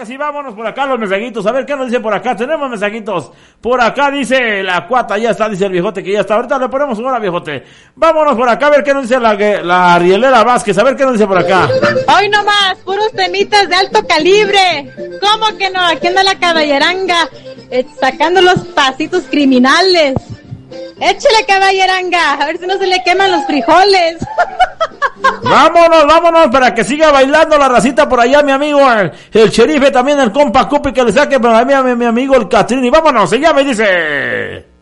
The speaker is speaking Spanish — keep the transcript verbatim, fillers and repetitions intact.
que sí, vámonos por acá los mensajitos. A ver qué nos dice por acá. Tenemos mensajitos. Por acá dice la cuata, ya está, dice el viejote que ya está. Ahorita le ponemos una, viejote. Vámonos por acá a ver qué nos dice la, la Arielera Vázquez. A ver qué nos dice por acá. Hoy nomás, puros temitas de alto calibre. ¿Cómo que no? Aquí anda la caballeranga eh, sacando los pasitos criminales. Échale, caballeranga, a ver si no se le queman los frijoles. Vámonos, vámonos, para que siga bailando la racita por allá, mi amigo, el, el sherife, también el compa Cupi, que le saque para mí a mi, mi amigo el Catrini. Vámonos, se llama y dice...